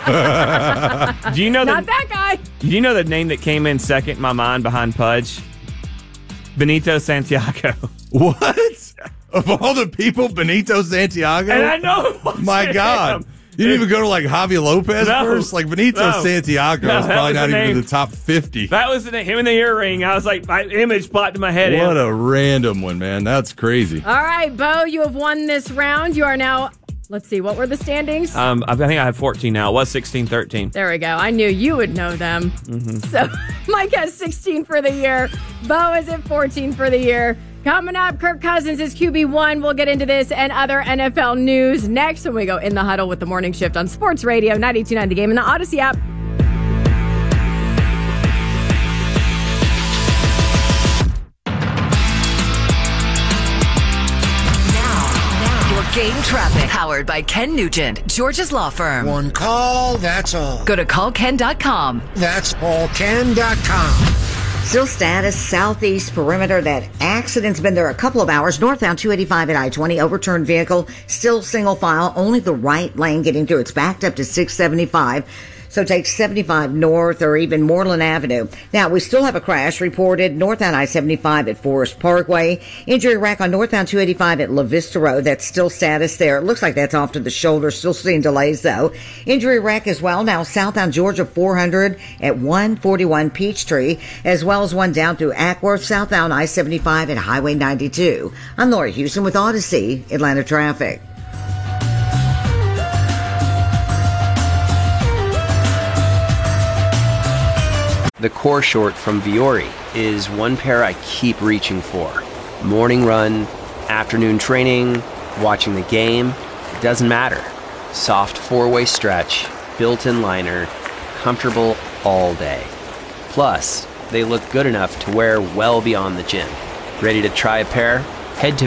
Do you know Not that guy. Do you know the name that came in second in my mind behind Pudge? Benito Santiago. What? Of all the people, Benito Santiago? And I know it wasn't My God. him. You didn't even go to like Javi Lopez first? Like Benito Santiago is probably not even in the top 50. That was him in the earring. I was like, my image popped in my head. What a random one, man. That's crazy. All right, Bo, you have won this round. You are now, let's see, what were the standings? I think I have 14 now. It was 16-13. There we go. I knew you would know them. So Mike has 16 for the year. Bo is at 14 for the year. Coming up, Kirk Cousins is QB1. We'll get into this and other NFL news next when we go in the huddle with the morning shift on Sports Radio 92.9 The Game and the Odyssey app. Now, your game traffic. Powered by Ken Nugent, George's Law Firm. One call, that's all. Go to callken.com. That's allken.com. Still status, southeast perimeter. That accident's been there a couple of hours. Northbound 285 at I-20, overturned vehicle, still single file, only the right lane getting through. It's backed up to 675. So take 75 north or even Moreland Avenue. Now, we still have a crash reported northbound I-75 at Forest Parkway. Injury rack on northbound 285 at La Vista Road. That's still status there. It looks like that's off to the shoulder. Still seeing delays, though. Injury rack as well. Now, southbound Georgia 400 at 141 Peachtree, as well as one down through Ackworth, southbound I-75 at Highway 92. I'm Lori Houston with Odyssey, Atlanta Traffic. The core short from Vuori is one pair I keep reaching for. Morning run, afternoon training, watching the game, it doesn't matter. Soft four-way stretch, built-in liner, comfortable all day. Plus, they look good enough to wear well beyond the gym. Ready to try a pair? Head to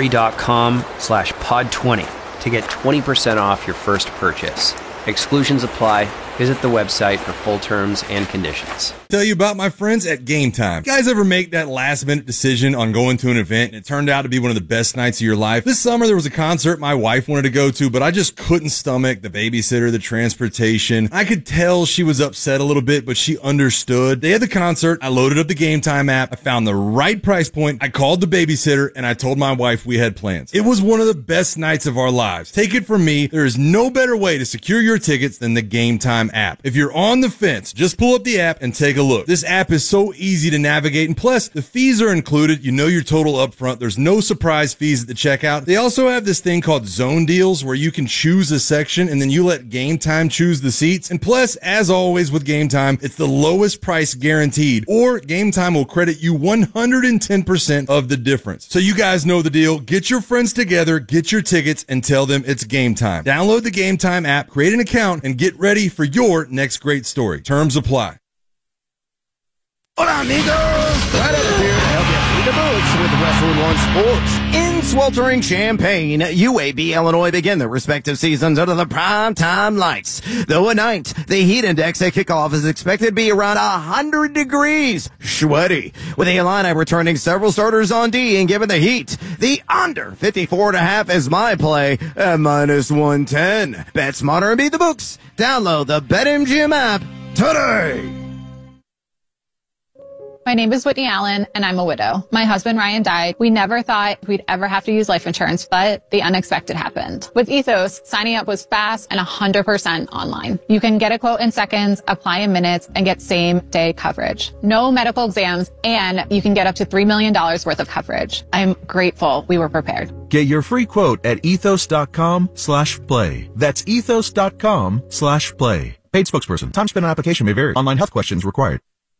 vuori.com/pod20 to get 20% off your first purchase. Exclusions apply. Visit the website for full terms and conditions. Tell you about my friends at Game Time. You guys ever make that last minute decision on going to an event and it turned out to be one of the best nights of your life? This summer there was a concert my wife wanted to go to, but I just couldn't stomach the babysitter, the transportation. I could tell she was upset a little bit, but she understood. They had the concert. I loaded up the Game Time app. I found the right price point. I called the babysitter and I told my wife we had plans. It was one of the best nights of our lives. Take it from me, there is no better way to secure your tickets than the Game Time app. If you're on the fence, just pull up the app and take a look. This app is so easy to navigate, and plus, the fees are included. You know your total up front. There's no surprise fees at the checkout. They also have this thing called zone deals where you can choose a section and then you let Game Time choose the seats. And plus, as always with Game Time, it's the lowest price guaranteed, or Game Time will credit you 110% of the difference. So you guys know the deal. Get your friends together, get your tickets, and tell them it's Game Time. Download the Game Time app, create an account, and get ready for your next great story. Terms apply. Hola, amigos! Right over here to help you beat the boots with Wrestling One Sports. In sweltering Champaign, UAB, Illinois begin their respective seasons under the primetime lights. Though at night, the heat index at kickoff is expected to be around 100 degrees. Sweaty. With the Illini returning several starters on D and given the heat, the under 54.5 is my play at -110. Bet smarter and beat the books. Download the BetMGM app today. My name is Whitney Allen, and I'm a widow. My husband, Ryan, died. We never thought we'd ever have to use life insurance, but the unexpected happened. With Ethos, signing up was fast and 100% online. You can get a quote in seconds, apply in minutes, and get same-day coverage. No medical exams, and you can get up to $3 million worth of coverage. I'm grateful we were prepared. Get your free quote at ethos.com/play. That's ethos.com/play. Paid spokesperson. Time spent on application may vary. Online health questions required.